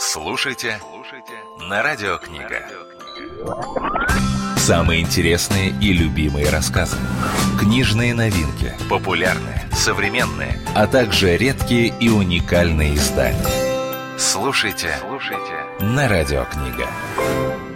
Слушайте на Радиокнига. Самые интересные и любимые рассказы, книжные новинки, популярные, современные, а также редкие и уникальные издания. Слушайте на Радиокнига.